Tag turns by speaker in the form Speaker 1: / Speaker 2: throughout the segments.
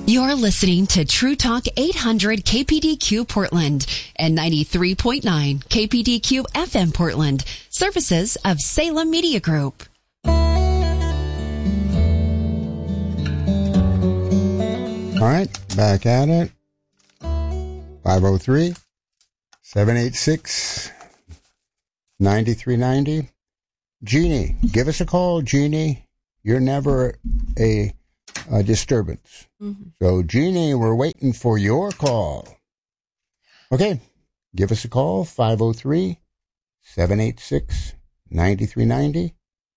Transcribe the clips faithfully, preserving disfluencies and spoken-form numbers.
Speaker 1: You're listening to True Talk eight hundred K P D Q Portland and ninety-three point nine K P D Q F M Portland, services of Salem Media Group.
Speaker 2: All right, back at it. five oh three, seven eight six, nine three nine zero. Jeannie, give us a call, Jeannie. You're never a, a disturbance. Mm-hmm. So, Jeannie, we're waiting for your call. Okay, give us a call, five oh three, seven eight six, nine three nine zero.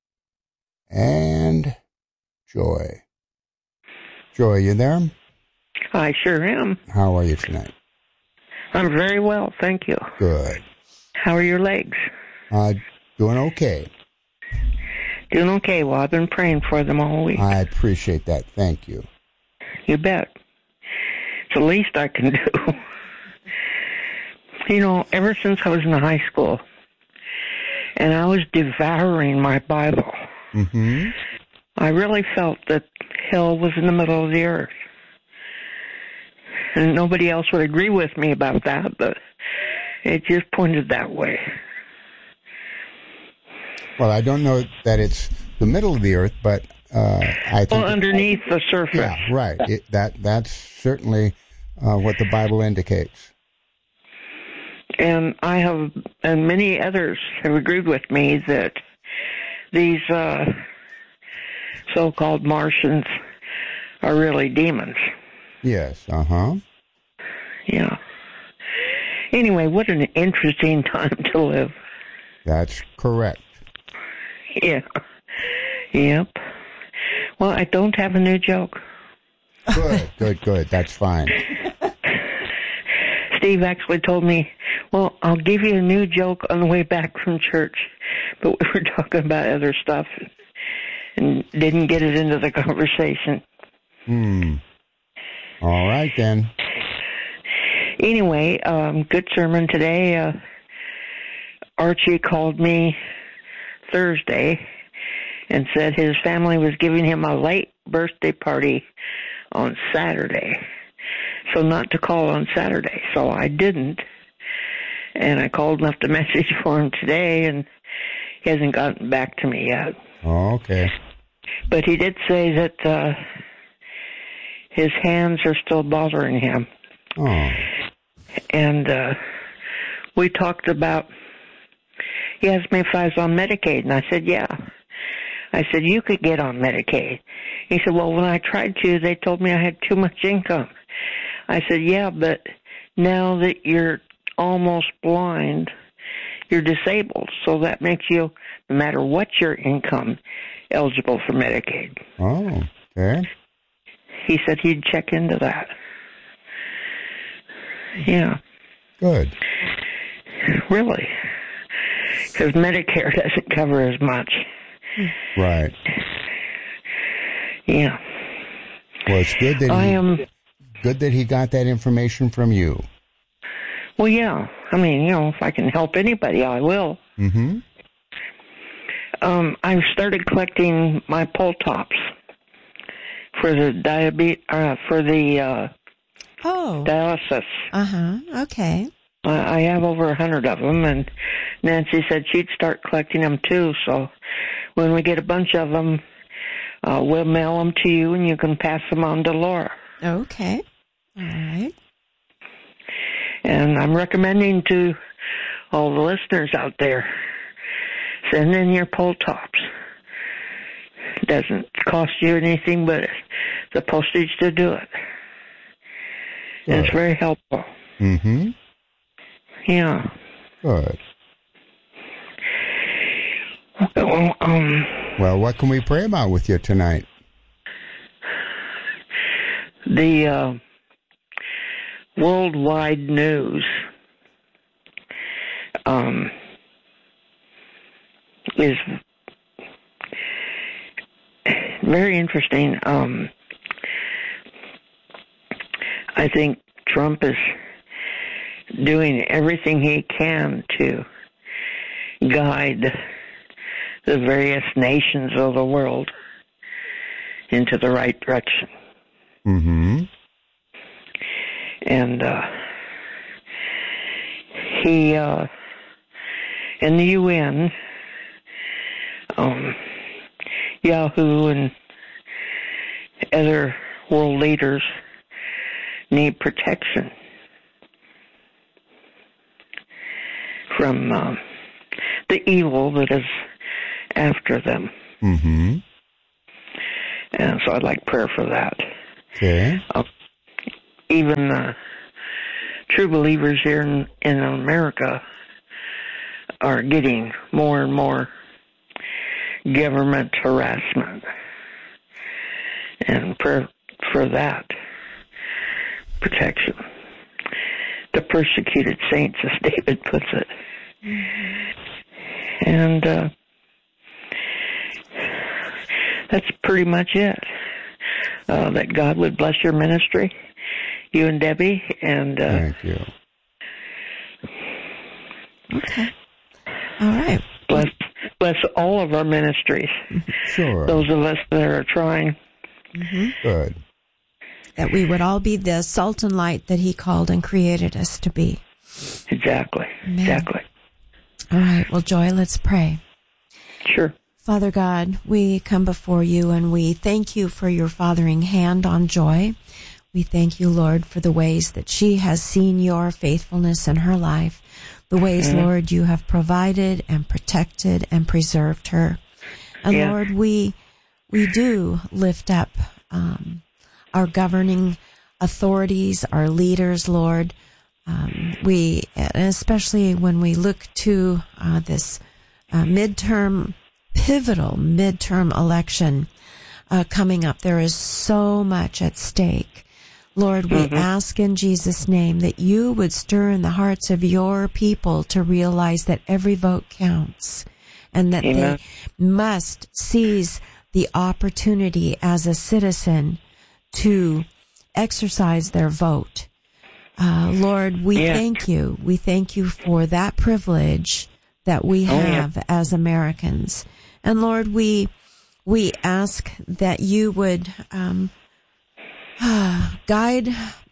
Speaker 2: And Joy. Joy, you there?
Speaker 3: I sure am.
Speaker 2: How are you tonight?
Speaker 3: I'm very well, thank you.
Speaker 2: Good.
Speaker 3: How are your legs?
Speaker 2: Uh, doing okay.
Speaker 3: Doing okay. Well, I've been praying for them all week.
Speaker 2: I appreciate that. Thank you.
Speaker 3: You bet. It's the least I can do. You know, ever since I was in high school, and I was devouring my Bible,
Speaker 2: mm-hmm.
Speaker 3: I really felt that hell was in the middle of the earth. And nobody else would agree with me about that, but it just pointed that way.
Speaker 2: Well, I don't know that it's the middle of the earth, but uh, I think...
Speaker 3: Well, underneath the surface.
Speaker 2: Yeah, right. It, that That's certainly uh, what the Bible indicates.
Speaker 3: And I have, and many others have agreed with me that these uh, so-called Martians are really demons.
Speaker 2: Yes, uh-huh.
Speaker 3: Yeah. Anyway, what an interesting time to live.
Speaker 2: That's correct.
Speaker 3: Yeah. Yep. Well, I don't have a new joke.
Speaker 2: Good, good, good. That's fine.
Speaker 3: Steve actually told me, well, I'll give you a new joke on the way back from church. But we were talking about other stuff and didn't get it into the conversation.
Speaker 2: Hmm. All right, then.
Speaker 3: Anyway, um, good sermon today. Uh, Archie called me Thursday and said his family was giving him a late birthday party on Saturday, so not to call on Saturday. So I didn't, and I called and left a message for him today, and he hasn't gotten back to me yet.
Speaker 2: Oh, okay.
Speaker 3: But he did say that uh, his hands are still bothering him.
Speaker 2: Oh.
Speaker 3: And uh, we talked about, he asked me if I was on Medicaid, and I said, yeah. I said, you could get on Medicaid. He said, well, when I tried to, they told me I had too much income. I said, yeah, but now that you're almost blind, you're disabled, so that makes you, no matter what your income, eligible for Medicaid.
Speaker 2: Oh, okay.
Speaker 3: He said he'd check into that. Yeah.
Speaker 2: Good.
Speaker 3: Really. Because Medicare doesn't cover as much.
Speaker 2: Right.
Speaker 3: Yeah.
Speaker 2: Well, it's good that he,
Speaker 3: I am,
Speaker 2: good that he got that information from you.
Speaker 3: Well, yeah. I mean, you know, if I can help anybody, I will.
Speaker 2: Mm-hmm.
Speaker 3: Um, I've started collecting my pull tops for the diabetes, uh, for the uh,
Speaker 4: oh.
Speaker 3: dialysis.
Speaker 4: Uh-huh. Okay.
Speaker 3: Uh, I have over a hundred of them, and Nancy said she'd start collecting them too. So when we get a bunch of them, uh, we'll mail them to you, and you can pass them on to Laura.
Speaker 4: Okay. All right.
Speaker 3: And I'm recommending to all the listeners out there, send in your pull tops. It doesn't cost you anything but the postage to do it. And it's very helpful.
Speaker 2: Mm-hmm.
Speaker 3: Yeah.
Speaker 2: Good.
Speaker 3: Well, um,
Speaker 2: well, what can we pray about with you tonight?
Speaker 3: The uh, worldwide news um, is very interesting. Um, I think Trump is doing everything he can to guide the various nations of the world into the right direction.
Speaker 2: Mm-hmm.
Speaker 3: And uh, he, uh, in the U N, um, Yahoo and other world leaders need protection from uh, the evil that is after them.
Speaker 2: Mm-hmm.
Speaker 3: And so I'd like prayer for that.
Speaker 2: Okay.
Speaker 3: Uh, even uh, true believers here in, in America are getting more and more government harassment. And prayer for that protection. The persecuted saints, as David puts it. Mm-hmm. And uh, that's pretty much it. Uh, that God would bless your ministry, you and Debbie, and uh,
Speaker 2: thank you.
Speaker 4: Okay. All right.
Speaker 3: Bless, bless all of our ministries.
Speaker 2: Sure.
Speaker 3: Those of us that are trying.
Speaker 4: Mm-hmm.
Speaker 2: Good.
Speaker 4: That we would all be the salt and light that He called and created us to be.
Speaker 3: Exactly.
Speaker 4: Amen.
Speaker 3: Exactly.
Speaker 4: All right. Well, Joy, let's pray.
Speaker 3: Sure.
Speaker 4: Father God, we come before you and we thank you for your fathering hand on Joy. We thank you, Lord, for the ways that she has seen your faithfulness in her life, the ways, mm-hmm. Lord, you have provided and protected and preserved her. And
Speaker 3: yeah.
Speaker 4: Lord, we we do lift up um, our governing authorities, our leaders, Lord. Um, we, especially when we look to uh, this uh, midterm, pivotal midterm election uh, coming up, there is so much at stake. Lord, we mm-hmm. ask in Jesus' name that you would stir in the hearts of your people to realize that every vote counts and that Amen. They must seize the opportunity as a citizen to exercise their vote. Uh, Lord, we
Speaker 3: yeah.
Speaker 4: thank you. We thank you for that privilege that we have oh, yeah. as Americans. And Lord, we we ask that you would um, uh, guide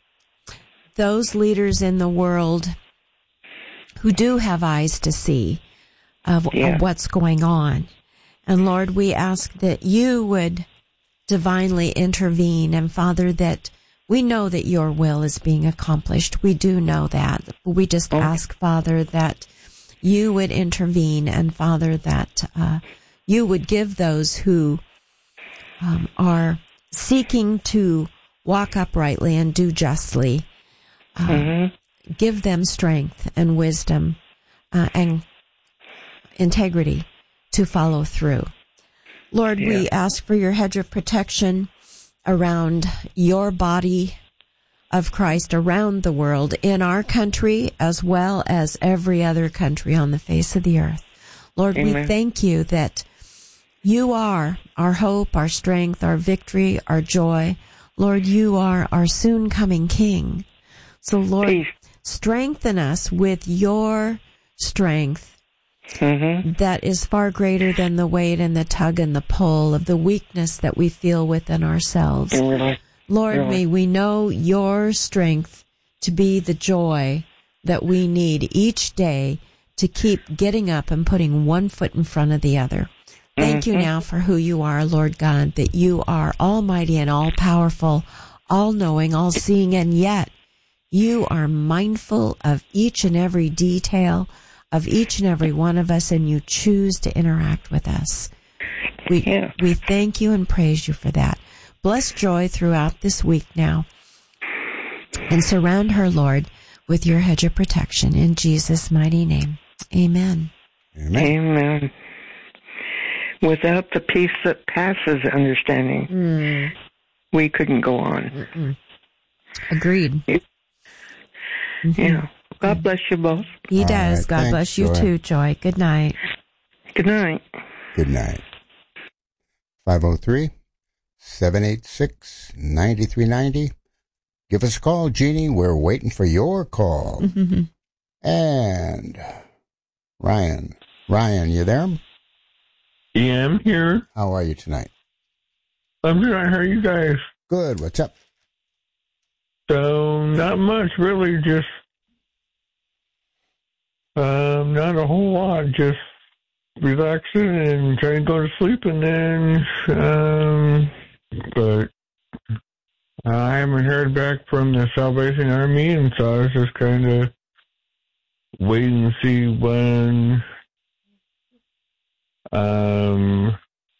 Speaker 4: those leaders in the world who do have eyes to see of,
Speaker 3: yeah.
Speaker 4: of what's going on. And Lord, we ask that you would divinely intervene. And Father, that we know that your will is being accomplished. We do know that. We just okay. ask, Father, that you would intervene, and Father, that uh, you would give those who um, are seeking to walk uprightly and do justly, uh, mm-hmm. give them strength and wisdom uh, and integrity to follow through. Lord, yeah. we ask for your hedge of protection around your body of Christ around the world, in our country as well as every other country on the face of the earth. Lord, Amen. We thank you that you are our hope, our strength, our victory, our joy. Lord, you are our soon coming King. So Lord, Peace. Strengthen us with your strength mm-hmm. that is far greater than the weight and the tug and the pull of the weakness that we feel within ourselves. Mm-hmm. Lord, really? May we know your strength to be the joy that we need each day to keep getting up and putting one foot in front of the other. Thank mm-hmm. you now for who you are, Lord God, that you are almighty and all-powerful, all-knowing, all-seeing, and yet you are mindful of each and every detail of each and every one of us, and you choose to interact with us. We, yeah. we thank you and praise you for that. Bless Joy throughout this week now, and surround her, Lord, with your hedge of protection in Jesus' mighty name. Amen.
Speaker 3: Amen. Amen. Without the peace that passes understanding, mm. we couldn't go on.
Speaker 4: Mm-mm. Agreed.
Speaker 3: Yeah. Mm-hmm. yeah. God bless you both.
Speaker 4: He
Speaker 2: All
Speaker 4: does.
Speaker 2: right.
Speaker 4: God
Speaker 2: Thanks,
Speaker 4: bless you
Speaker 2: Joy.
Speaker 4: too, Joy. Good night.
Speaker 3: Good night.
Speaker 2: Good night. five oh three, seven eight six, nine three nine zero. Give us a call, Jeannie. We're waiting for your call.
Speaker 4: Mm-hmm.
Speaker 2: And Ryan. Ryan, you there?
Speaker 5: Yeah, I'm here.
Speaker 2: How are you tonight?
Speaker 5: I'm good. How are you guys?
Speaker 2: Good. What's up?
Speaker 5: So, not much, really. Just, um, not a whole lot. Just relaxing and trying to go to sleep, and then, um, but I haven't heard back from the Salvation Army, and so I was just kind of waiting to see when, um,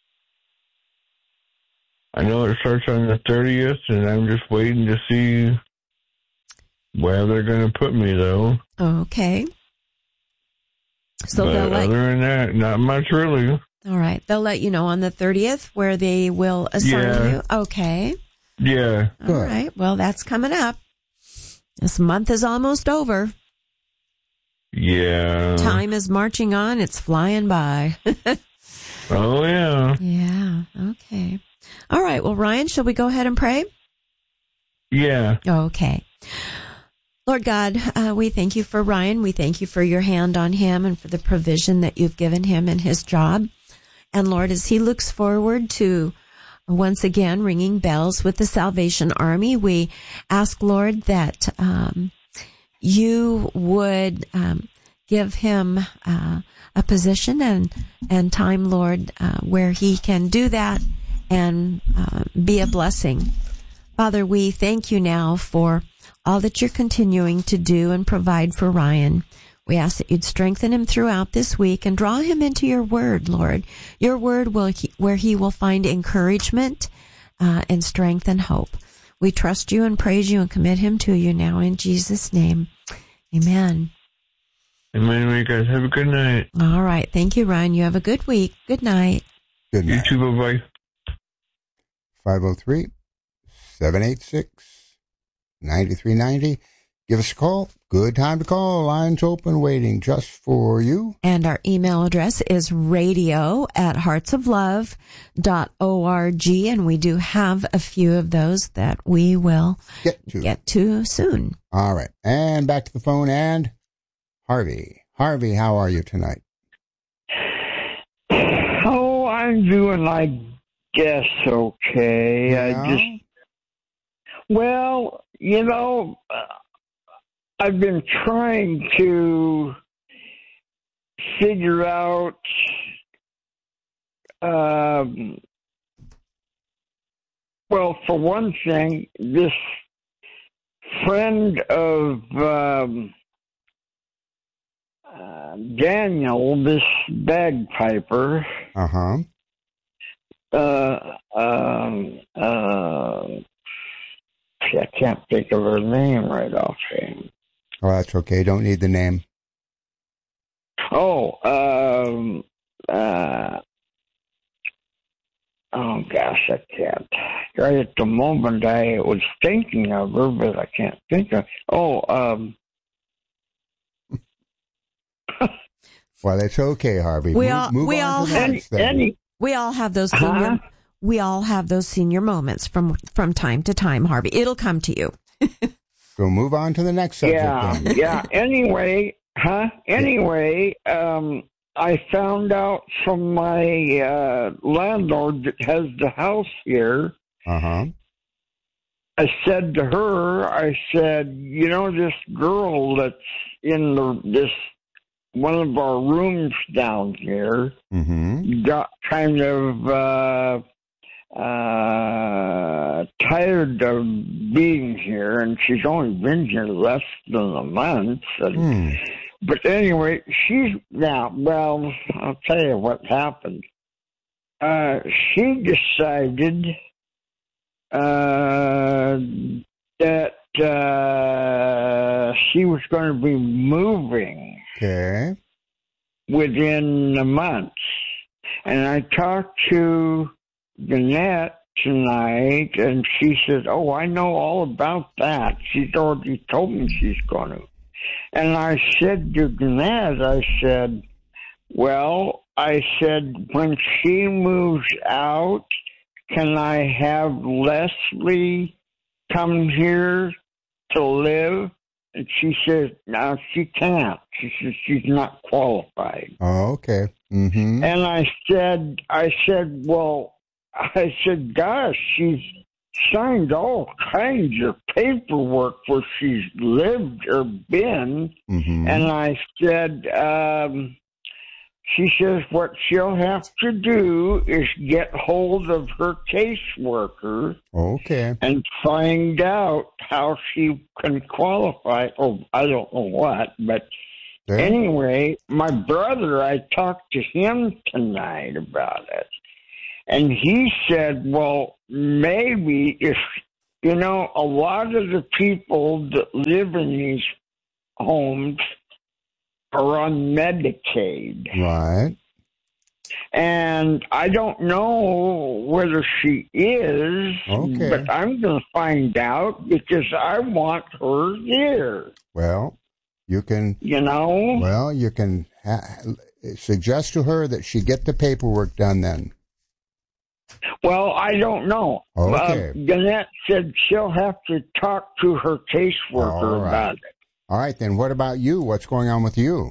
Speaker 5: I know it starts on the thirtieth, and I'm just waiting to see where they're going to put me, though.
Speaker 4: Okay. So
Speaker 5: but
Speaker 4: they'll let,
Speaker 5: other than that, not much really.
Speaker 4: all right. They'll let you know on the thirtieth where they will assign
Speaker 5: Yeah.
Speaker 4: you. Okay.
Speaker 5: Yeah.
Speaker 4: All
Speaker 2: Good.
Speaker 4: right. Well, that's coming up. This month is almost over.
Speaker 5: Yeah.
Speaker 4: Time is marching on. It's flying by.
Speaker 5: Oh, yeah.
Speaker 4: Yeah. Okay. All right. Well, Ryan, shall we go ahead and pray?
Speaker 5: Yeah.
Speaker 4: Okay. Lord God, uh, we thank you for Ryan. We thank you for your hand on him and for the provision that you've given him in his job. And Lord, as he looks forward to once again ringing bells with the Salvation Army, we ask, Lord, that um, you would um, give him uh, a position and, and time, Lord, uh, where he can do that and uh, be a blessing. Father, we thank you now for all that you're continuing to do and provide for Ryan. We ask that you'd strengthen him throughout this week and draw him into your word, Lord. Your word will where he will find encouragement uh, and strength and hope. We trust you and praise you and commit him to you now in Jesus' name. Amen.
Speaker 5: Amen. You guys have a good night.
Speaker 4: All right. Thank you, Ryan. You have a good week. Good night.
Speaker 2: Good
Speaker 5: You
Speaker 2: night.
Speaker 5: too. Bye-bye.
Speaker 2: five oh three, seven eight six, nine three nine zero. Give us a call. Good time to call. Lines open, waiting just for you.
Speaker 4: And our email address is radio at heartsoflove dot org. And we do have a few of those that we will
Speaker 2: Get to.
Speaker 4: get to soon.
Speaker 2: All right. And back to the phone and Harvey. Harvey, how are you tonight?
Speaker 6: Oh, I'm doing, I guess, okay.
Speaker 2: Yeah?
Speaker 6: I just, well, you know, uh, I've been trying to figure out, um, well, for one thing, this friend of um, uh, Daniel, this bagpiper,
Speaker 2: Uh-huh.
Speaker 6: uh, um, uh, I can't think of her name right offhand.
Speaker 2: Oh, that's okay. Don't need the name.
Speaker 6: Oh, um, uh, oh gosh, I can't. Right at the moment, I was thinking of her, but I can't think of. Oh, um.
Speaker 2: Well, it's okay, Harvey.
Speaker 4: We
Speaker 2: move,
Speaker 4: all-
Speaker 2: move
Speaker 4: we
Speaker 2: on
Speaker 4: all
Speaker 2: to the
Speaker 4: have-
Speaker 2: next thing.
Speaker 6: Any,
Speaker 4: We all have those senior,
Speaker 6: Huh?
Speaker 4: we all have those senior moments from, from time to time, Harvey. It'll come to you.
Speaker 2: So move on to the next subject
Speaker 6: yeah,
Speaker 2: then.
Speaker 6: yeah. Anyway, huh? Anyway, um, I found out from my uh, landlord that has the house here.
Speaker 2: Uh-huh.
Speaker 6: I said to her, I said, you know, this girl that's in the this one of our rooms down here
Speaker 2: Mm-hmm.
Speaker 6: got kind of uh, uh, tired of being here, and she's only been here less than a month. And,
Speaker 2: Hmm.
Speaker 6: But anyway, she's now. Well, I'll tell you what happened. Uh, she decided uh, that uh, she was going to be moving
Speaker 2: Okay.
Speaker 6: within a month. And I talked to Jeanette tonight, and she said, oh, I know all about that. She's already told me she's going to. And I said to Jeanette, I said, well, I said, when she moves out, can I have Leslie come here to live? And she said, no, she can't. She says she's not qualified.
Speaker 2: Oh, okay. Mm-hmm.
Speaker 6: And I said, I said, well, I said, gosh, she's signed all kinds of paperwork where she's lived or been.
Speaker 2: Mm-hmm.
Speaker 6: And I said, um, she says what she'll have to do is get hold of her caseworker.
Speaker 2: Okay.
Speaker 6: And find out how she can qualify. Oh, I don't know what, but
Speaker 2: Okay.
Speaker 6: anyway, my brother, I talked to him tonight about it. And he said, well, maybe if, you know, a lot of the people that live in these homes are on Medicaid.
Speaker 2: Right.
Speaker 6: And I don't know whether she is,
Speaker 2: Okay.
Speaker 6: but I'm going to find out because I want her here.
Speaker 2: Well, you can,
Speaker 6: You know?
Speaker 2: well, you can ha- suggest to her that she get the paperwork done then.
Speaker 6: Well, I don't know.
Speaker 2: Okay.
Speaker 6: Uh, Gannett said she'll have to talk to her caseworker
Speaker 2: All right.
Speaker 6: about it.
Speaker 2: All right, then what about you? What's going on with you?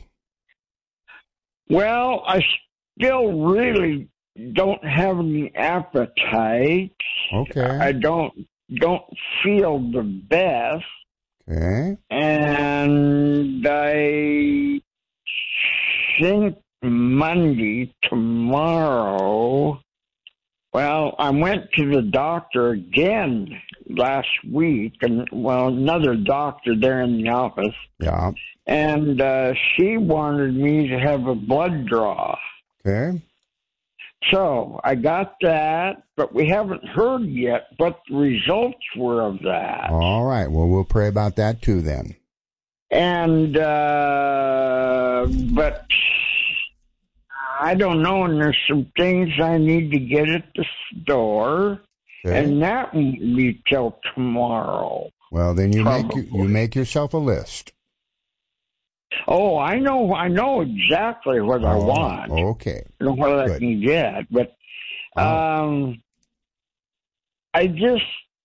Speaker 6: Well, I still really don't have any appetite.
Speaker 2: Okay.
Speaker 6: I don't don't feel the best.
Speaker 2: Okay.
Speaker 6: And I think Monday, tomorrow, well, I went to the doctor again last week, and well, another doctor there in the office,
Speaker 2: Yeah.
Speaker 6: and uh, she wanted me to have a blood draw.
Speaker 2: Okay.
Speaker 6: So I got that, but we haven't heard yet what the results were of that.
Speaker 2: All right. Well, we'll pray about that too then.
Speaker 6: And, uh, but I don't know, and there's some things I need to get at the store,
Speaker 2: Okay.
Speaker 6: and that won't be till tomorrow.
Speaker 2: Well, then you
Speaker 6: Probably.
Speaker 2: make you, you make yourself a list.
Speaker 6: Oh, I know, I know exactly what I
Speaker 2: Oh,
Speaker 6: want.
Speaker 2: Okay.
Speaker 6: I know what I
Speaker 2: Good.
Speaker 6: can get, but
Speaker 2: Oh.
Speaker 6: um, I just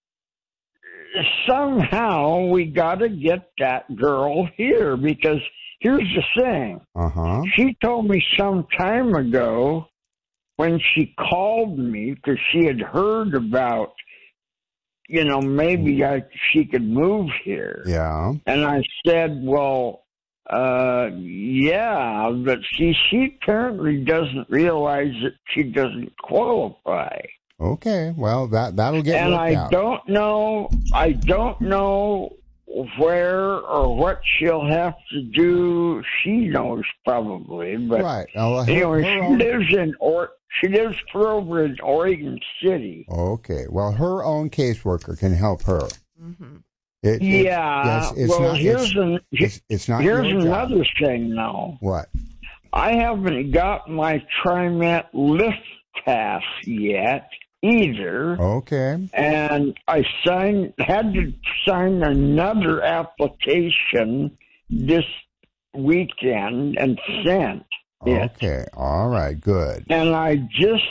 Speaker 6: somehow we got to get that girl here because here's the thing.
Speaker 2: Uh huh.
Speaker 6: She told me some time ago when she called me because she had heard about, you know, maybe I, she could move here.
Speaker 2: Yeah.
Speaker 6: And I said, well, uh, yeah, but see, she apparently doesn't realize that she doesn't qualify.
Speaker 2: Okay. Well, that that'll get
Speaker 6: And
Speaker 2: worked
Speaker 6: I
Speaker 2: out.
Speaker 6: don't know, I don't know where or what she'll have to do. She knows probably, but
Speaker 2: Right. Oh, her-
Speaker 6: anyway,
Speaker 2: her
Speaker 6: she
Speaker 2: own-
Speaker 6: lives in or she lives clear over in Oregon City.
Speaker 2: Okay. Well, her own caseworker can help her.
Speaker 4: Mm-hmm.
Speaker 2: It, it-
Speaker 6: Yeah.
Speaker 2: yes, it's
Speaker 6: well,
Speaker 2: not,
Speaker 6: here's
Speaker 2: it's,
Speaker 6: an,
Speaker 2: it's, it's not
Speaker 6: here's
Speaker 2: your job.
Speaker 6: another thing, though.
Speaker 2: What?
Speaker 6: I haven't got my TriMet lift pass yet either.
Speaker 2: Okay.
Speaker 6: And I signed, had to sign another application this weekend and sent it.
Speaker 2: Okay. All right. Good.
Speaker 6: And I just,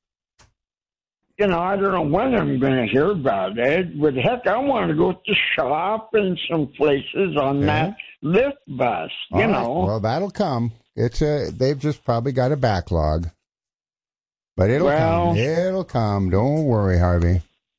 Speaker 6: you know, I don't know when I'm going to hear about it, but heck, I want to go to shop in some places on
Speaker 2: Okay.
Speaker 6: that lift bus, you
Speaker 2: All right.
Speaker 6: know.
Speaker 2: Well, that'll come. It's a. They've just probably got a backlog, but it'll
Speaker 6: Well-
Speaker 2: come. It'll come. Don't worry, Harvey.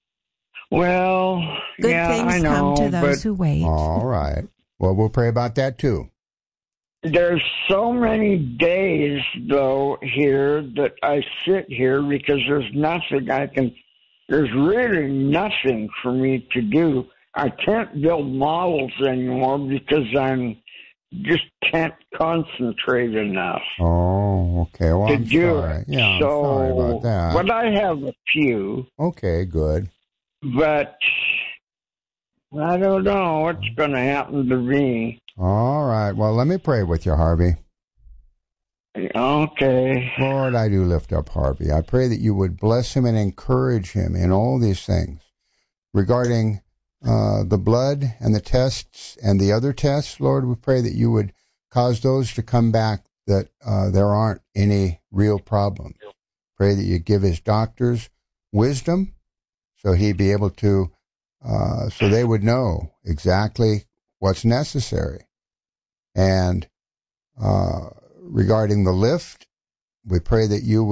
Speaker 6: Well,
Speaker 4: Good
Speaker 6: yeah,
Speaker 4: things
Speaker 6: I know,
Speaker 4: come to
Speaker 6: but
Speaker 4: those who wait.
Speaker 2: All right. Well, we'll pray about that too.
Speaker 6: there's so many days, though, here that I sit here because there's nothing I can, there's really nothing for me to do. I can't build models anymore because I'm just can't concentrate enough
Speaker 2: Oh, okay. Well,
Speaker 6: to
Speaker 2: I'm
Speaker 6: do
Speaker 2: sorry.
Speaker 6: it.
Speaker 2: Yeah, I'm
Speaker 6: so,
Speaker 2: sorry about that.
Speaker 6: but I have a few,
Speaker 2: Okay, good.
Speaker 6: but I don't know what's going to happen to me.
Speaker 2: All right. Well, let me pray with you, Harvey.
Speaker 6: Okay.
Speaker 2: Lord, I do lift up Harvey. I pray that you would bless him and encourage him in all these things regarding uh, the blood and the tests and the other tests. Lord, we pray that you would cause those to come back, that uh, there aren't any real problems. Pray that you give his doctors wisdom so he'd be able to, uh, so they would know exactly what's necessary. And uh, regarding the lift, we pray that you would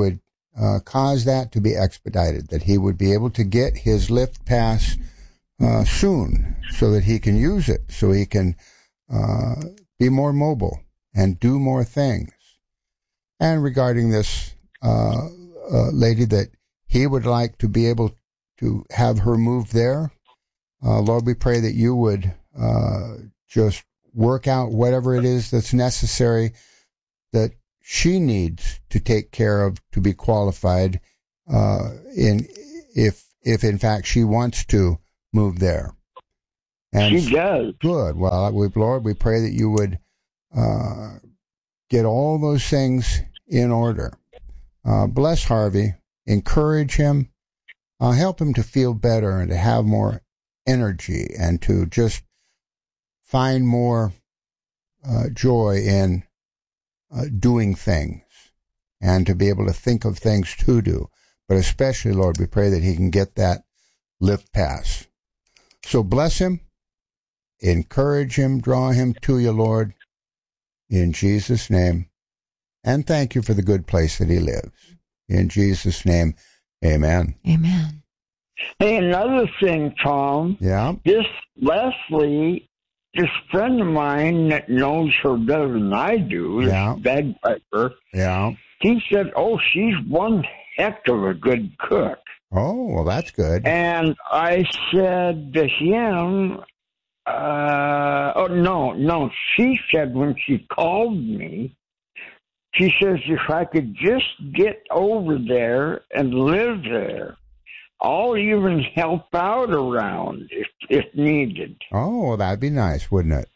Speaker 2: uh, cause that to be expedited, that he would be able to get his lift pass uh, soon so that he can use it, so he can uh, be more mobile and do more things. And regarding this uh, uh, lady, that he would like to be able to have her moved there, uh, Lord, we pray that you would uh, just work out whatever it is that's necessary that she needs to take care of to be qualified uh, in if if in fact she wants to move there. And
Speaker 6: she does.
Speaker 2: Good. Well, we, Lord, we pray that you would uh, get all those things in order. Uh, bless Harvey. Encourage him. Uh, help him to feel better and to have more energy and to just find more uh, joy in uh, doing things and to be able to think of things to do. But especially, Lord, we pray that he can get that lift pass. So bless him, encourage him, draw him to you, Lord, in Jesus' name. And thank you for the good place that he lives. In Jesus' name, amen.
Speaker 4: Amen.
Speaker 6: Hey, another thing, Tom.
Speaker 2: Yeah?
Speaker 6: This Leslie, this friend of mine that knows her better than I do,
Speaker 2: Yeah.
Speaker 6: this bagpiper,
Speaker 2: Yeah.
Speaker 6: he said, oh, she's one heck of a good cook.
Speaker 2: Oh, well, that's good.
Speaker 6: And I said to him, uh, oh, no, no, she said when she called me, she says, if I could just get over there and live there, I'll even help out around if, if needed.
Speaker 2: Oh, well, that'd be nice, wouldn't it?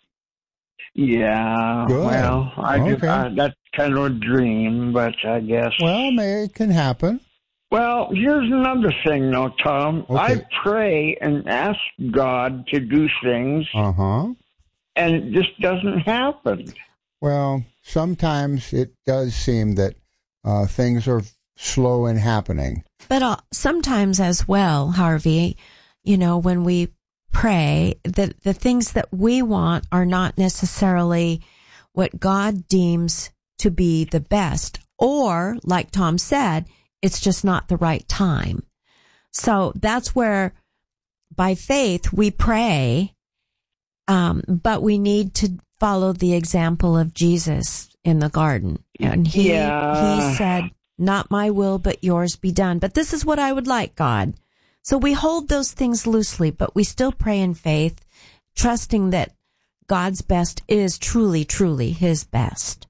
Speaker 6: Yeah,
Speaker 2: Good.
Speaker 6: well, I
Speaker 2: Okay.
Speaker 6: just, I, that's kind of a dream, but I guess.
Speaker 2: Well, may it can happen.
Speaker 6: Well, here's another thing, though, Tom.
Speaker 2: Okay.
Speaker 6: I pray and ask God to do things,
Speaker 2: Uh-huh.
Speaker 6: and it just doesn't happen.
Speaker 2: Well, sometimes it does seem that uh, things are slow in happening.
Speaker 4: But uh, sometimes as well, Harvey, you know, when we pray, the, the things that we want are not necessarily what God deems to be the best. Or, like Tom said, it's just not the right time. So that's where, by faith, we pray, um, but we need to follow the example of Jesus in the garden. And he,
Speaker 6: Yeah.
Speaker 4: he said, not my will, but yours be done. But this is what I would like, God. So we hold those things loosely, but we still pray in faith, trusting that God's best is truly, truly his best.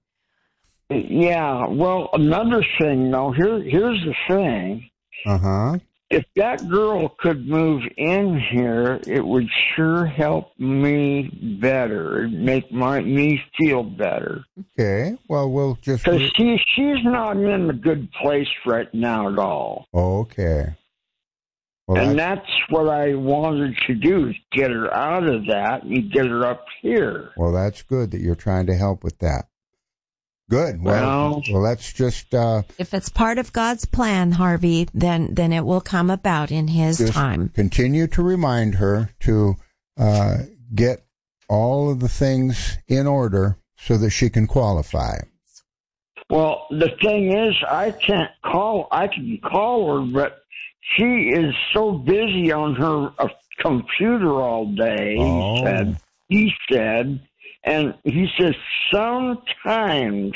Speaker 6: Yeah, well, another thing, though, here, here's the thing.
Speaker 2: Uh-huh.
Speaker 6: If that girl could move in here, it would sure help me better. It'd make my, me feel better.
Speaker 2: Okay. Well, we'll just...
Speaker 6: Because she, she's not in a good place right now at all.
Speaker 2: Okay. Well,
Speaker 6: and
Speaker 2: that's,
Speaker 6: that's what I wanted to do, is get her out of that and get her up here.
Speaker 2: well, that's good that you're trying to help with that. Good. Well,
Speaker 6: Well-
Speaker 2: well, let's just... Uh,
Speaker 4: If it's part of God's plan, Harvey, then, then it will come about in his
Speaker 2: just
Speaker 4: time.
Speaker 2: continue to remind her to uh, get all of the things in order so that she can qualify.
Speaker 6: Well, the thing is, I can't call, I can call her, but she is so busy on her uh, computer all day,
Speaker 2: Oh.
Speaker 6: he said. He said, and he says sometimes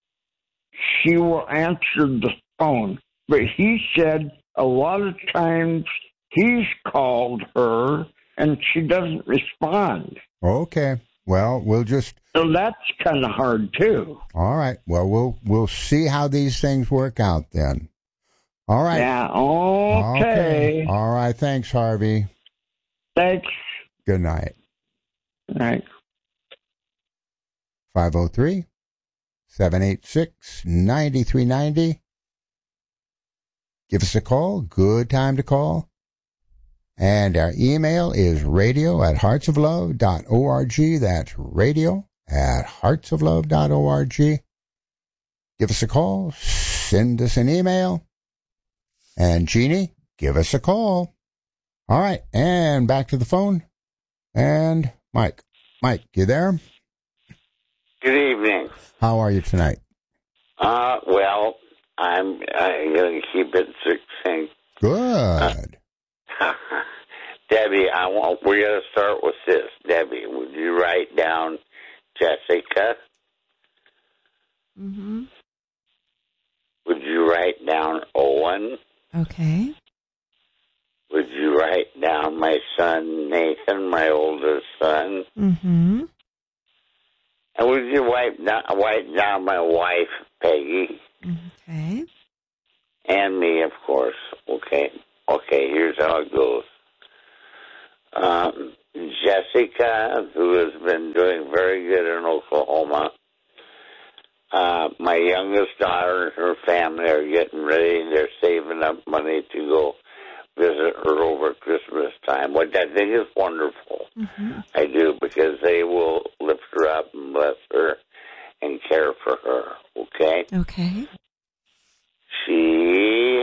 Speaker 6: she will answer the phone, but he said a lot of times he's called her and she doesn't respond.
Speaker 2: Okay. Well, we'll just...
Speaker 6: So that's kind of hard too.
Speaker 2: All right. Well, we'll we'll see how these things work out then. All right.
Speaker 6: Yeah, okay.
Speaker 2: All right. Thanks, Harvey.
Speaker 6: Thanks.
Speaker 2: Good night.
Speaker 6: All right.
Speaker 2: five oh three, seven eight six, nine three nine zero. Give us a call. Good time to call. And our email is radio at hearts of love dot org. That's radio at hearts of love dot org. Give us a call. Send us an email. And Jeannie, give us a call. All right. And back to the phone. And Mike. Mike, you there?
Speaker 7: Good evening.
Speaker 2: How are you tonight?
Speaker 7: Uh, well, I'm, I'm going to keep it succinct.
Speaker 2: Good.
Speaker 7: Uh, Debbie, I want, we're going to start with this. Debbie, would you write down Jessica?
Speaker 4: Mm-hmm.
Speaker 7: Would you write down Owen?
Speaker 4: Okay.
Speaker 7: Would you write down my son Nathan, my oldest son?
Speaker 4: Mm-hmm.
Speaker 7: And would you write down, write down my wife, Peggy?
Speaker 4: Okay.
Speaker 7: And me, of course. Okay. Okay, here's how it goes. Um, Jessica, who has been doing very good in Oklahoma. Uh, my youngest daughter and her family are getting ready. They're saving up money to go visit her over Christmas time, which I think is wonderful.
Speaker 4: Mm-hmm.
Speaker 7: I do, because they will lift her up and bless her and care for her, okay?
Speaker 4: Okay.
Speaker 7: She,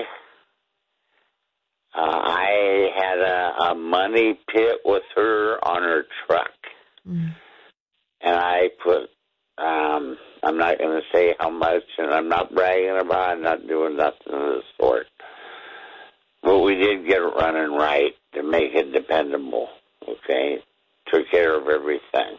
Speaker 7: uh, I had a, a money pit with her on her truck.
Speaker 4: Mm.
Speaker 7: And I put, um, I'm not going to say how much, and I'm not bragging about it, I'm not doing nothing of the sort. But we did get it running right to make it dependable, okay? Took care of everything.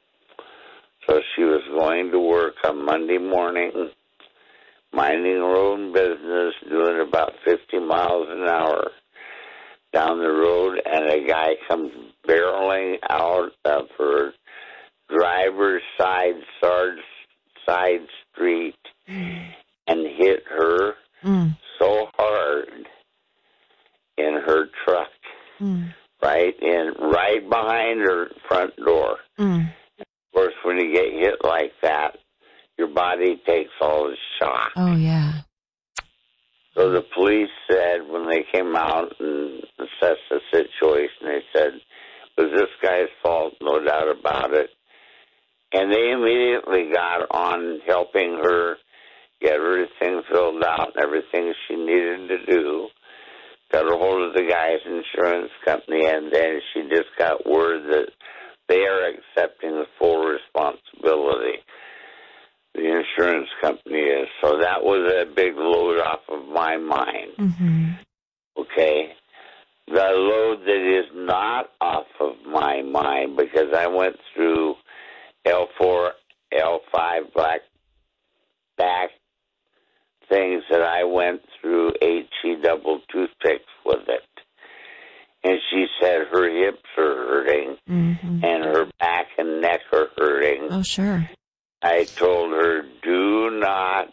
Speaker 7: So she was going to work on Monday morning, minding her own business, doing about fifty miles an hour down the road, and a guy comes barreling out of her driver's side, side street and hit her
Speaker 4: mm.
Speaker 7: so hard in her truck,
Speaker 4: mm.
Speaker 7: right in, right behind her front door.
Speaker 4: Mm.
Speaker 7: Of course, when you get hit like that, your body takes all the shock.
Speaker 4: Oh, yeah.
Speaker 7: So the police said, when they came out and assessed the situation, they said, it was this guy's fault, no doubt about it. And they immediately got on helping her get everything filled out and everything she needed to do. Got a hold of the guy's insurance company, and then she just got word that they are accepting the full responsibility. The insurance company is. So that was a big load off of my mind.
Speaker 4: Mm-hmm.
Speaker 7: Okay? The load that is not off of my mind, because I went through L four, L five black back things that I went through H E double toothpicks with it. And she said her hips are hurting
Speaker 4: mm-hmm.
Speaker 7: and her back and neck are hurting.
Speaker 4: Oh, sure.
Speaker 7: I told her, do not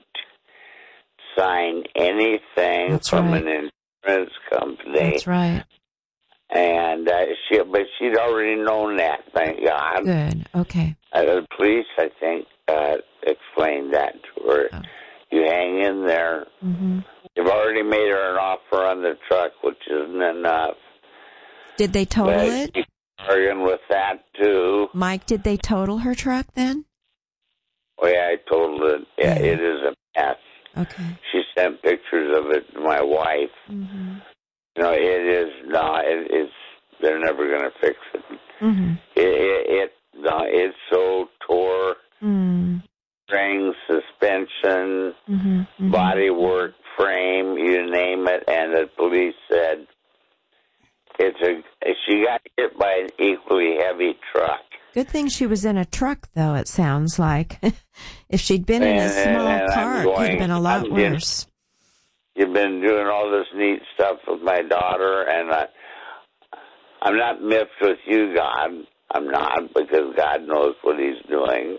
Speaker 7: sign anything
Speaker 4: That's
Speaker 7: from
Speaker 4: right.
Speaker 7: an insurance company.
Speaker 4: That's right.
Speaker 7: And uh, she, but she'd already known that, thank God.
Speaker 4: Good. Okay.
Speaker 7: Uh, the police, I think, uh, explained that to her.
Speaker 4: Oh.
Speaker 7: You hang in there.
Speaker 4: Mm-hmm.
Speaker 7: You've already made her an offer on the truck, which isn't enough.
Speaker 4: Did they total
Speaker 7: but
Speaker 4: it?
Speaker 7: She's arguing with that, too.
Speaker 4: Mike, did they total her truck then?
Speaker 7: Oh, yeah, I told her. Yeah,
Speaker 4: Yeah.
Speaker 7: it is a mess.
Speaker 4: Okay.
Speaker 7: She sent pictures of it to my wife.
Speaker 4: Mm-hmm.
Speaker 7: You know, it is not, it, it's, they're never going to fix it.
Speaker 4: Mm-hmm.
Speaker 7: It, it, it, no, it's so tore,
Speaker 4: Mm.
Speaker 7: string, suspension,
Speaker 4: Mm-hmm. Mm-hmm.
Speaker 7: bodywork, frame, you name it, and the police said it's a, she got hit by an equally heavy truck.
Speaker 4: Good thing she was in a truck, though, it sounds like. If she'd been in a
Speaker 7: And-
Speaker 4: small
Speaker 7: and I'm
Speaker 4: car, it could have
Speaker 7: going-
Speaker 4: been a lot
Speaker 7: I'm getting-
Speaker 4: worse.
Speaker 7: You've been doing all this neat stuff with my daughter, and I, I'm not miffed with you, God. I'm not, because God knows what he's doing.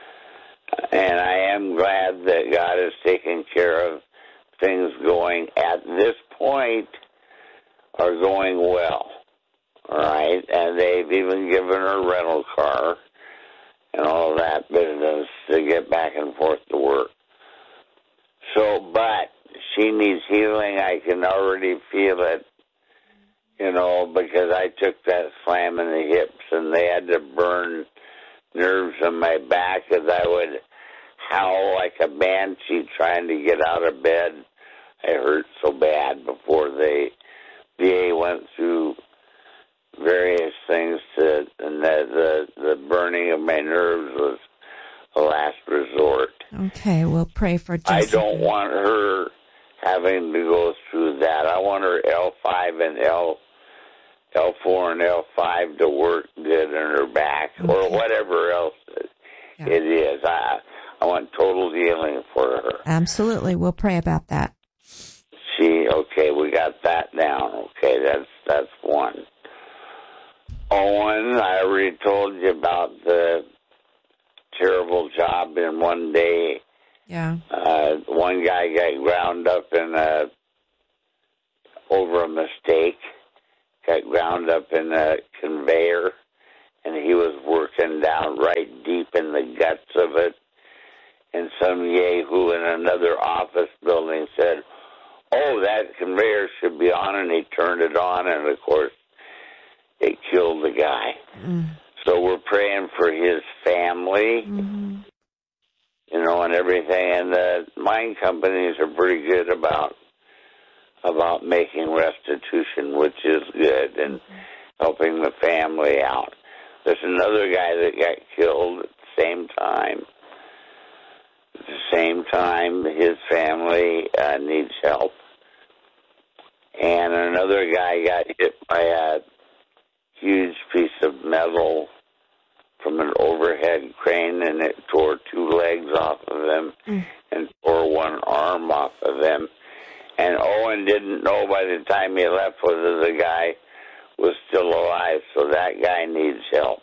Speaker 7: And I am glad that God is taking care of things going, at this point, are going well. All right? And they've even given her a rental car and all that business to get back and forth to work. So, but she needs healing. I can already feel it, you know, because I took that slam in the hips and they had to burn nerves in my back as I would howl like a banshee trying to get out of bed. It hurt so bad before they, V A went through various things to, and the, the, the burning of my nerves was a last resort.
Speaker 4: Okay, we'll pray for Jessica.
Speaker 7: I don't want her having to go through that. I want her L five and L L four and L five to work good in her back, okay. or whatever else yeah. it is. I I want total healing for her.
Speaker 4: Absolutely, we'll pray about that.
Speaker 7: See, okay, we got that down. Okay, that's that's one. Owen, I already told you about the terrible job in one day.
Speaker 4: Yeah.
Speaker 7: Uh, one guy got ground up in a over a mistake. Got ground up in a conveyor, and he was working down right deep in the guts of it. And some yahoo in another office building said, "Oh, that conveyor should be on," and he turned it on, and of course, it killed the guy. Mm. So we're praying for his family, mm-hmm. you know, and everything. And the mine companies are pretty good about about making restitution, which is good, and mm-hmm. helping the family out. There's another guy that got killed at the same time. At the same time, his family uh, needs help. And another guy got hit by a huge piece of metal from an overhead crane, and it tore two legs off of him mm. and tore one arm off of him. And Owen didn't know by the time he left whether the guy was still alive, so that guy needs help.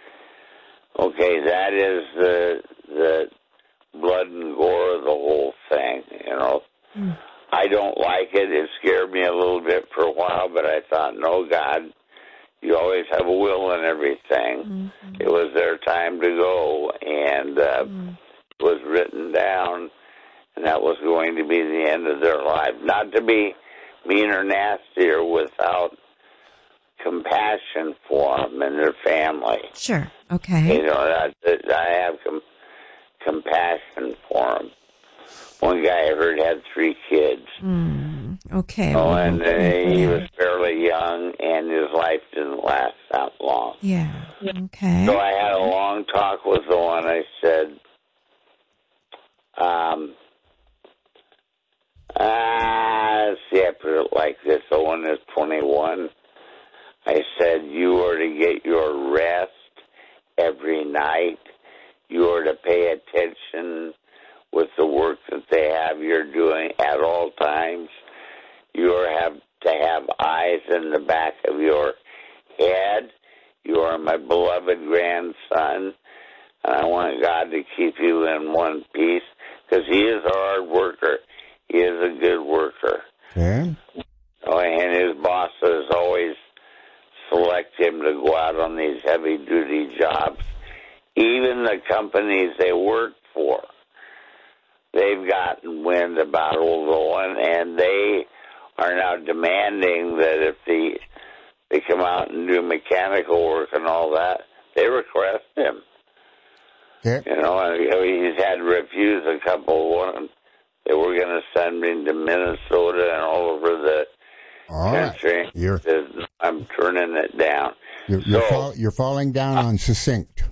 Speaker 7: Okay, that is the the blood and gore of the whole thing, you know. Mm. I don't like it. It scared me a little bit for a while, but I thought, no, God, you always have a will in everything. Mm-hmm. It was their time to go, and uh, mm. it was written down, and that was going to be the end of their life. Not to be mean or nasty or without compassion for them and their family.
Speaker 4: Sure, okay.
Speaker 7: You know, I, I have com- compassion for them. One guy I heard had three kids.
Speaker 4: Mm, okay.
Speaker 7: Oh, and uh, he was fairly young, and his life didn't last that long.
Speaker 4: Yeah. Okay.
Speaker 7: So I had a long talk with Owen. I said, um, uh, see, I put it like this. Owen is twenty-one. I said, you are to get your rest every night. You are to pay attention with the work that they have you're doing at all times. You are have to have eyes in the back of your head. You are my beloved grandson, and I want God to keep you in one piece, because he is a hard worker. He is a good worker.
Speaker 2: Okay.
Speaker 7: Oh, and his bosses always select him to go out on these heavy-duty jobs. Even the companies they work for, they've gotten wind about old Owen, and they are now demanding that if the, they come out and do mechanical work and all that, they request him.
Speaker 2: Okay.
Speaker 7: You know, he's had to refuse a couple of ones. They were going to send him to Minnesota and all over the all country.
Speaker 2: Right. You're,
Speaker 7: I'm turning it down.
Speaker 2: You're, you're,
Speaker 7: so,
Speaker 2: fall, you're falling down on succinct.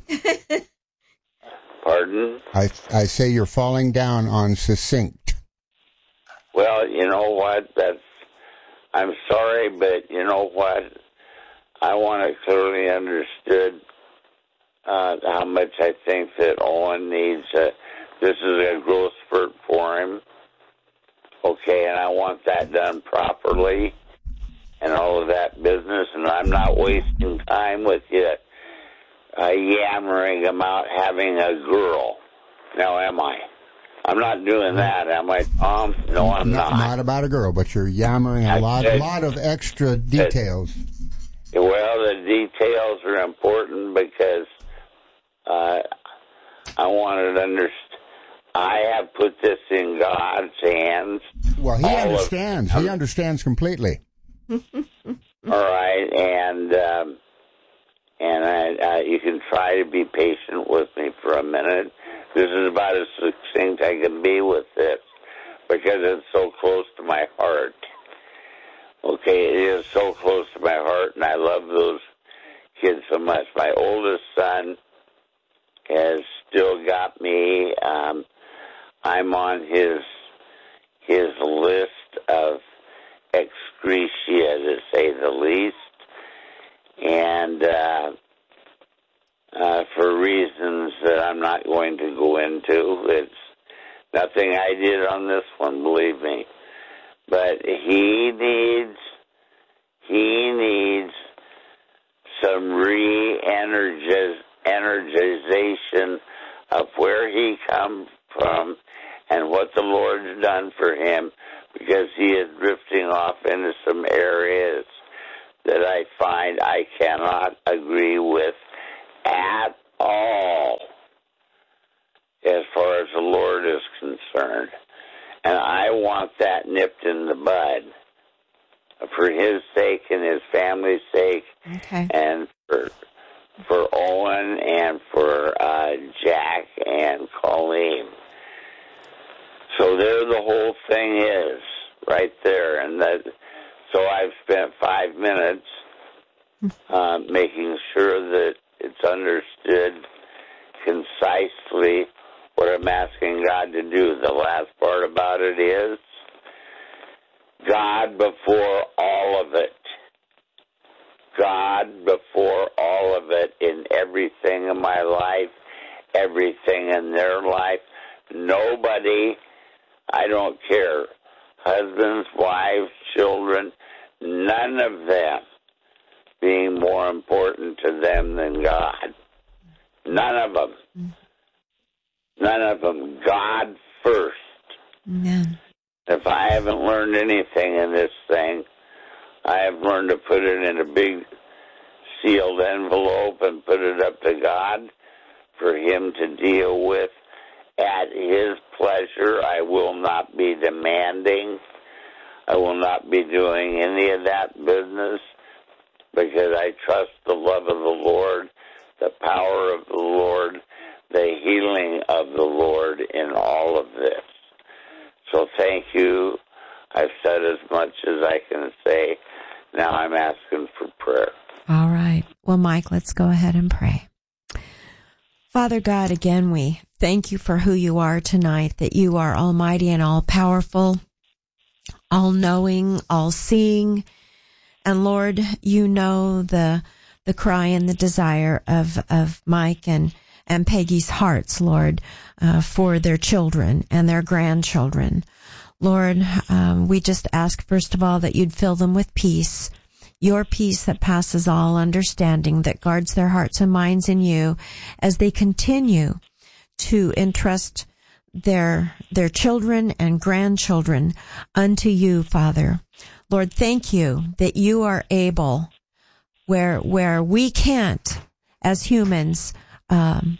Speaker 7: Pardon?
Speaker 2: I I say you're falling down on succinct.
Speaker 7: Well, you know what? That's. I'm sorry, but you know what? I want it clearly understood uh, how much I think that Owen needs. Uh, this is a growth spurt for him. Okay, and I want that done properly and all of that business, and I'm not wasting time with you. Uh, yammering about having a girl. Now, am I? I'm not doing that, am I, Tom? No, I'm
Speaker 2: not.
Speaker 7: Not,
Speaker 2: not about a girl, but you're yammering a lot, a lot of extra details.
Speaker 7: Well, the details are important because uh, I wanted to understand. I have put this in God's hands.
Speaker 2: Well, he understands. Of, he understands completely.
Speaker 7: All right, and... Um, And I, uh, you can try to be patient with me for a minute. This is about as succinct I can be with this because it's so close to my heart. Okay, it is so close to my heart, and I love those kids so much. My oldest son has still got me. Um, I'm on his his list of excretia, to say the least, and uh, uh, for reasons that I'm not going to go into. It's nothing I did on this one, believe me. But he needs, he needs some re-energization of where he comes from and what the Lord's done for him, because he is drifting off into some areas that I find I cannot agree with at all as far as the Lord is concerned. And I want that nipped in the bud for his sake and his family's sake,
Speaker 4: okay.
Speaker 7: and for for Owen and for uh, Jack and Colleen. So there the whole thing is, right there. And that, so I've spent five minutes uh, making sure that it's understood concisely what I'm asking God to do. The last part about it is God before all of it. God before all of it in everything in my life, everything in their life. Nobody, I don't care, husbands, wives, children, none of them being more important to them than God. None of them. None of them. God first.
Speaker 4: Amen.
Speaker 7: If I haven't learned anything in this thing, I have learned to put it in a big sealed envelope and put it up to God for him to deal with at his pleasure. I will not be demanding. I will not be doing any of that business, because I trust the love of the Lord, the power of the Lord, the healing of the Lord in all of this. So thank you. I've said as much as I can say. Now I'm asking for prayer.
Speaker 4: All right. Well, Mike, let's go ahead and pray. Father God, again, we thank you for who you are tonight, that you are almighty and all-powerful, all-knowing, all-seeing. And Lord, you know the the cry and the desire of, of Mike and, and Peggy's hearts, Lord, uh, for their children and their grandchildren. Lord, um, we just ask, first of all, that you'd fill them with peace, your peace that passes all understanding, that guards their hearts and minds in you as they continue to entrust their their children and grandchildren unto you, Father. Lord, thank you that you are able, where where we can't as humans, um,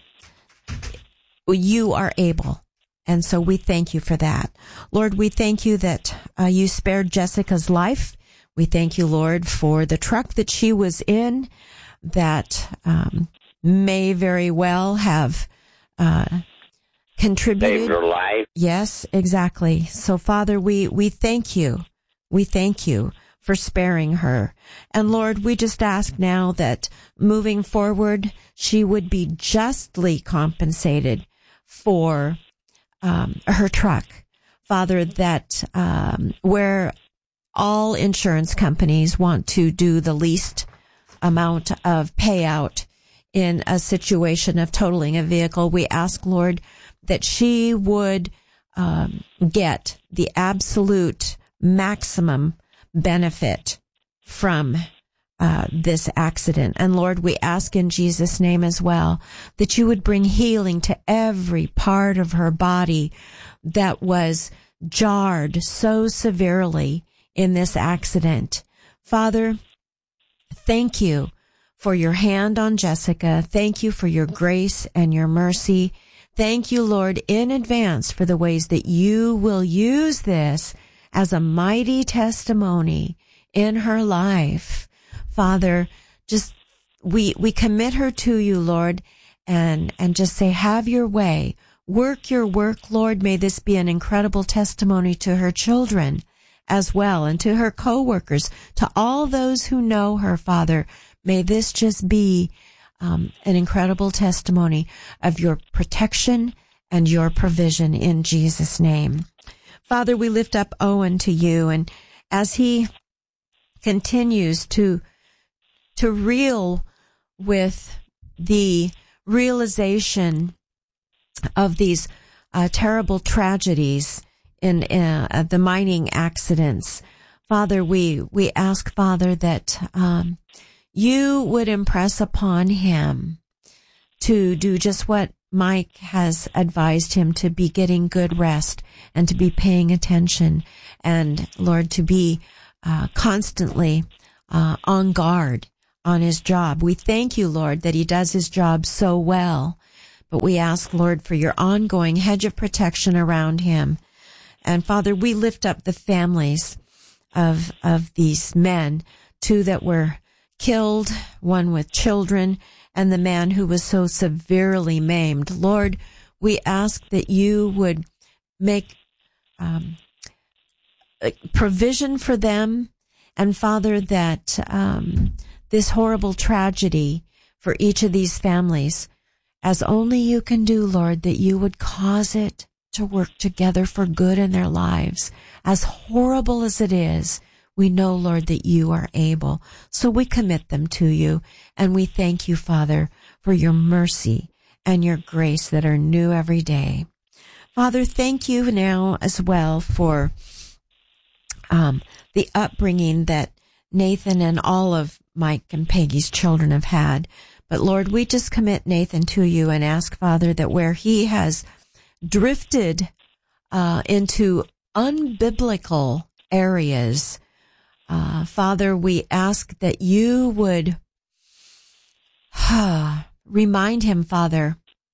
Speaker 4: you are able. And so we thank you for that. Lord, we thank you that uh, you spared Jessica's life. We thank you, Lord, for the truck that she was in that um, may very well have uh, contributed.
Speaker 7: Saved her life.
Speaker 4: Yes, exactly. So, Father, we, we thank you. We thank you for sparing her. And, Lord, we just ask now that moving forward, she would be justly compensated for Um, her truck, Father, that um, where all insurance companies want to do the least amount of payout in a situation of totaling a vehicle, we ask, Lord, that she would um, get the absolute maximum benefit from Uh, this accident. And Lord, we ask in Jesus' name as well that you would bring healing to every part of her body that was jarred so severely in this accident. Father, thank you for your hand on Jessica. Thank you for your grace and your mercy. Thank you, Lord, in advance for the ways that you will use this as a mighty testimony in her life. Father, just, we, we commit her to you, Lord, and, and just say, have your way. Work your work, Lord. May this be an incredible testimony to her children as well, and to her co-workers, to all those who know her, Father. May this just be, um, an incredible testimony of your protection and your provision in Jesus' name. Father, we lift up Owen to you, and as he continues to to reel with the realization of these uh, terrible tragedies in uh, the mining accidents, Father, we we ask, Father, that um, you would impress upon him to do just what Mike has advised him, to be getting good rest and to be paying attention, and Lord, to be uh, constantly uh, on guard on his job. We thank you, Lord, that he does his job so well, but we ask, Lord, for your ongoing hedge of protection around him. And Father, we lift up the families of of these men, two that were killed, one with children, and the man who was so severely maimed. Lord, we ask that you would make um, provision for them, and Father, that um, this horrible tragedy for each of these families, as only you can do, Lord, that you would cause it to work together for good in their lives. As horrible as it is, we know, Lord, that you are able. So we commit them to you, and we thank you, Father, for your mercy and your grace that are new every day. Father, thank you now as well for um, the upbringing that Nathan and all of Mike and Peggy's children have had. But Lord, we just commit Nathan to you and ask, Father, that where he has drifted uh, into unbiblical areas, uh, Father, we ask that you would uh, remind him, Father,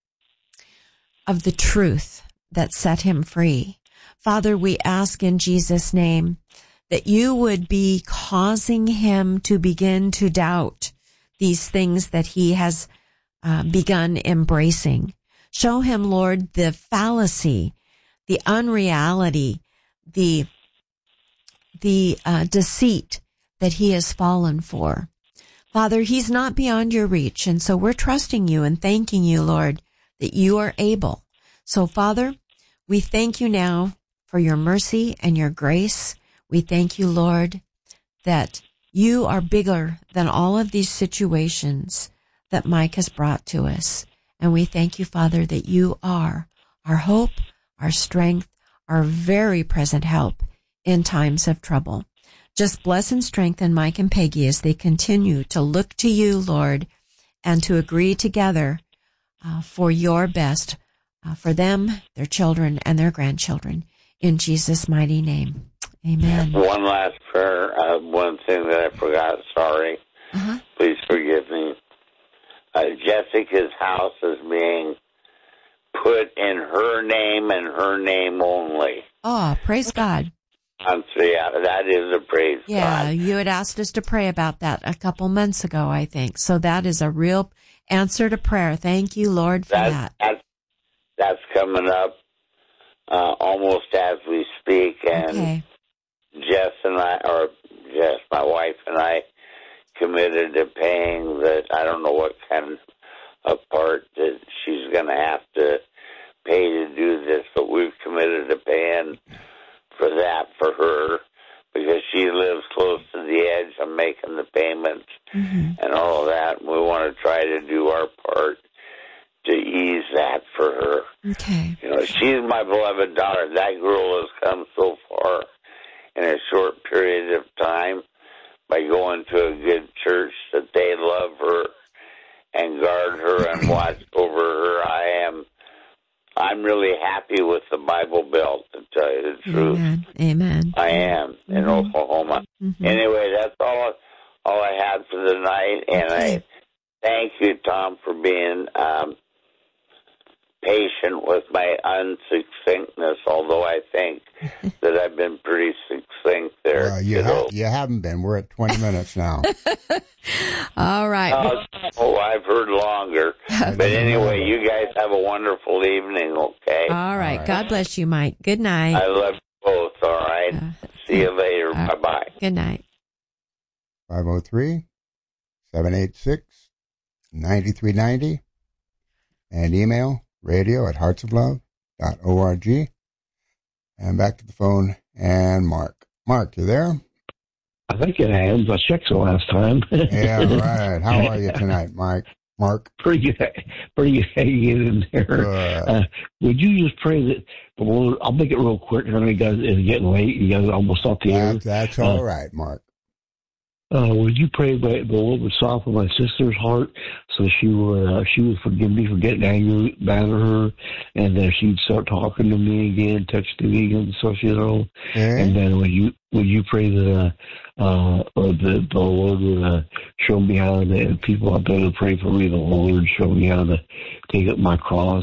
Speaker 4: of the truth that set him free. Father, we ask in Jesus' name that you would be causing him to begin to doubt these things that he has uh, begun embracing. Show him, Lord, the fallacy, the unreality, the the uh, deceit that he has fallen for. Father, he's not beyond your reach, and so we're trusting you and thanking you, Lord, that you are able. So, Father, we thank you now for your mercy and your grace. We thank you, Lord, that you are bigger than all of these situations that Mike has brought to us. And we thank you, Father, that you are our hope, our strength, our very present help in times of trouble. Just bless and strengthen Mike and Peggy as they continue to look to you, Lord, and to agree together uh, for your best uh, for them, their children, and their grandchildren. In Jesus' mighty name. Amen.
Speaker 7: One last prayer. Uh, one thing that I forgot. Sorry.
Speaker 4: Uh-huh.
Speaker 7: Please forgive me. Uh, Jessica's house is being put in her name and her name only.
Speaker 4: Oh, praise God.
Speaker 7: Um, so yeah, that is a praise
Speaker 4: yeah,
Speaker 7: God.
Speaker 4: You had asked us to pray about that a couple months ago, I think. So that is a real answer to prayer. Thank you, Lord, for
Speaker 7: that's,
Speaker 4: that.
Speaker 7: That's, that's coming up uh, almost as we speak. And
Speaker 4: okay.
Speaker 7: Jess and I, or Jess, my wife and I, committed to paying that, I don't know what kind of part that she's going to have to pay to do this, but we've committed to paying for that for her because she lives close to the edge. I'm making the payments mm-hmm. and all of that. And we want to try to do our part to ease that for her.
Speaker 4: Okay.
Speaker 7: You know, she's my beloved daughter. That girl has come so far in a short period of time by going to a good church that they love her and guard her and watch over her. I am I'm really happy with the Bible Belt, to tell you the truth.
Speaker 4: Amen. Amen.
Speaker 7: I am in mm-hmm. Oklahoma. Mm-hmm. Anyway, that's all all I had for the night, and okay. I thank you, Tom, for being um, patient with my unsuccinctness, although I think that I've been pretty succinct there.
Speaker 2: Uh, you, ha- you haven't been. We're at twenty minutes now.
Speaker 4: All right.
Speaker 7: Uh, oh, I've heard longer. But anyway, you guys have a wonderful evening, okay?
Speaker 4: All right. All right. God bless you, Mike. Good night.
Speaker 7: I love you both, all right? Uh, See you later. Uh, Bye-bye.
Speaker 4: Good night.
Speaker 2: five oh three, seven eight six, nine three nine oh and email radio at hearts of love dot org. And back to the phone, and Mark. Mark, you there?
Speaker 8: I think it has. I checked the last time.
Speaker 2: Yeah, right. How are you tonight, Mike? Mark?
Speaker 8: Pretty good. Pretty good hanging in there. Uh, would you just pray that the Lord, I'll make it real quick. I know you guys, it's getting late. You guys are almost off the air.
Speaker 2: That's, that's all
Speaker 8: uh,
Speaker 2: right, Mark.
Speaker 8: Uh, would you pray that the Lord would soften my sister's heart so she would uh, she would forgive me for getting angry mad at her, and then she'd start talking to me again, texting me again, so you know.
Speaker 2: Okay.
Speaker 8: And then would you would you pray that uh, uh or the the Lord would uh, show me how to, people out there to pray for me, the Lord show me how to take up my cross